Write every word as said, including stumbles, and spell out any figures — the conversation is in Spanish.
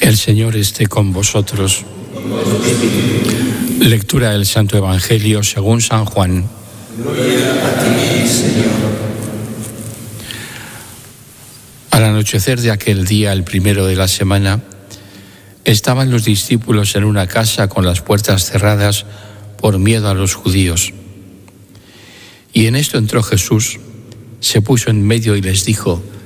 El Señor esté con vosotros. Lectura del Santo Evangelio según San Juan. Gloria a ti, Señor. Al anochecer de aquel día, el primero de la semana, estaban los discípulos en una casa con las puertas cerradas por miedo a los judíos. Y en esto entró Jesús, se puso en medio y les dijo: